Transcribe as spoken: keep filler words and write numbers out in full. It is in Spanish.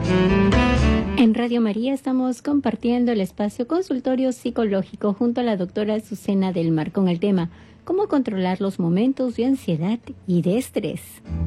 En Radio María estamos compartiendo el espacio consultorio psicológico junto a la doctora Azucena del Mar con el tema ¿Cómo controlar los momentos de ansiedad y de estrés?